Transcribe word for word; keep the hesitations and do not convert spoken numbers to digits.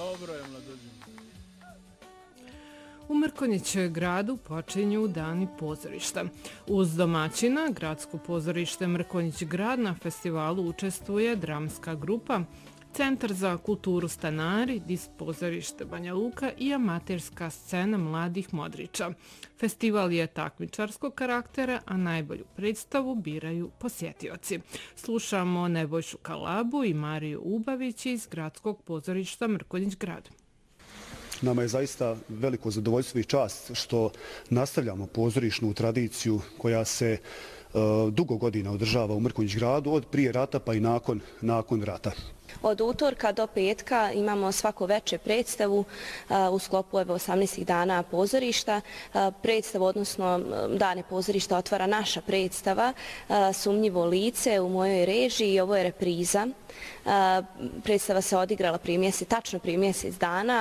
Dobro je, mladođe. U Mrkonjić gradu počinju dani pozorišta. Uz domaćina, gradsko pozorište Mrkonjić grad na festivalu učestvuje dramska grupa, Centar za kulturu Stanari, Dis pozorište Banja Luka i amaterska scena mladih Modrića. Festival je takmičarskog karaktera, a najbolju predstavu biraju posjetioci. Slušamo Nebojšu Kalabu i Mariju Ubavić iz gradskog pozorišta Mrkonjić grad. Nama je zaista veliko zadovoljstvo i čast što nastavljamo pozorišnu tradiciju koja se uh, dugo godina održava u Mrkonjić gradu, od prije rata pa i nakon, nakon rata. Od utorka do petka imamo svako veče predstavu uh, u sklopu osamnaest dana pozorišta. Uh, predstavu, odnosno dane pozorišta, otvara naša predstava uh, Sumnjivo lice u mojoj režiji i ovo je repriza. Uh, predstava se odigrala prije mjesec, tačno prije mjesec dana